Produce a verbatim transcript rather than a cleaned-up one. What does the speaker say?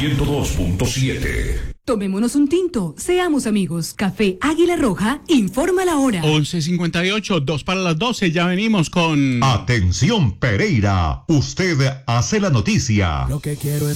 ciento dos punto siete. Tomémonos un tinto, seamos amigos. Café Águila Roja, informa la hora. once cincuenta y ocho, dos para las doce, ya venimos con... Atención Pereira, usted hace la noticia. Lo que quiero es